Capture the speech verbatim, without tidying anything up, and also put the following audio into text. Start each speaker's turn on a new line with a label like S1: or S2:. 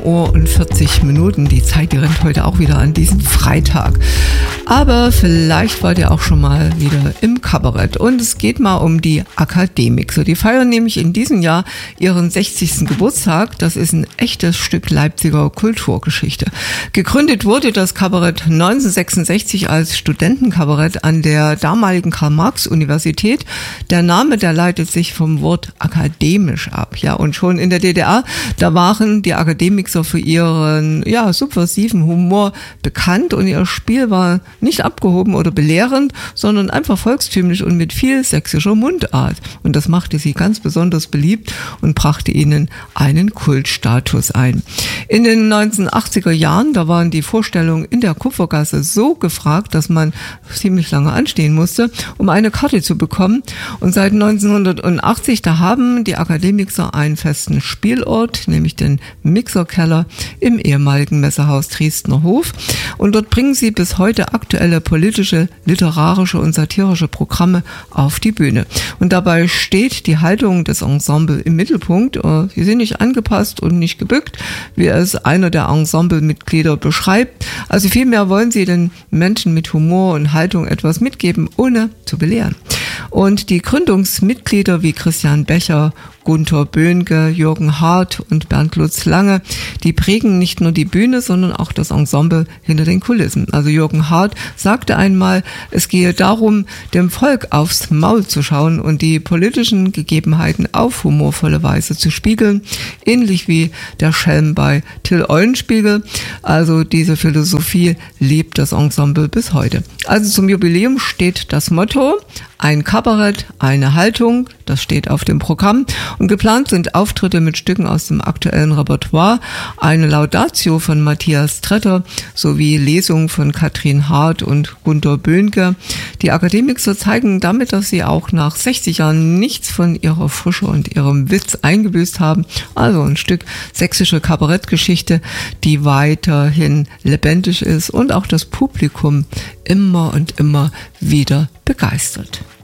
S1: Uhr und vierzig Minuten. Die Zeit, die rennt heute auch wieder an diesem Freitag. Aber vielleicht wart ihr auch schon mal wieder im Kabarett. Und es geht mal um die Akademixer. Die feiern nämlich in diesem Jahr ihren sechzigsten Geburtstag. Das ist ein echtes Stück Leipziger Kulturgeschichte. Gegründet wurde das Kabarett neunzehnhundertsechsundsechzig als Studentenkabarett an der damaligen Karl-Marx-Universität. Der Name, der leitet sich vom Wort akademisch ab. Ja, und schon in der D D R, da waren die Akademixer für ihren ja, subversiven Humor bekannt und ihr Spiel war nicht abgehoben oder belehrend, sondern einfach volkstümlich und mit viel sächsischer Mundart. Und das machte sie ganz besonders beliebt und brachte ihnen einen Kultstatus ein. In den neunzehnhundertachtziger Jahren, da waren die Vorstellungen in der Kupfergasse so gefragt, dass man ziemlich lange anstehen musste, um eine Karte zu bekommen. Und seit neunzehnhundertachtzig, da haben die Akademixer einen festen Spielort, nämlich den Mixerkeller im ehemaligen Messehaus Dresdner Hof. Und dort bringen sie bis heute aktuelle politische, literarische und satirische Programme auf die Bühne. Und dabei steht die Haltung des Ensembles im Mittelpunkt. Sie sind nicht angepasst und nicht gebückt, wie es einer der Ensemblemitglieder beschreibt. Also vielmehr wollen sie den Menschen mit Humor und Haltung etwas mitgeben, ohne zu belehren. Und die Gründungsmitglieder wie Christian Becher, Gunther Böhnke, Jürgen Hart und Bernd Lutz Lange, die prägen nicht nur die Bühne, sondern auch das Ensemble hinter den Kulissen. Also Jürgen Hart sagte einmal, es gehe darum, dem Volk aufs Maul zu schauen und die politischen Gegebenheiten auf humorvolle Weise zu spiegeln, ähnlich wie der Schelm bei Till Eulenspiegel. Also diese Philosophie lebt das Ensemble bis heute. Also zum Jubiläum steht das Motto: ein Kabarett, eine Haltung, das steht auf dem Programm. Und geplant sind Auftritte mit Stücken aus dem aktuellen Repertoire, eine Laudatio von Matthias Tretter sowie Lesungen von Katrin Hart und Gunther Böhnke. Die Akademixer zeigen damit, dass sie auch nach sechzig Jahren nichts von ihrer Frische und ihrem Witz eingebüßt haben. Also ein Stück sächsische Kabarettgeschichte, die weiterhin lebendig ist und auch das Publikum immer und immer wieder begeistert.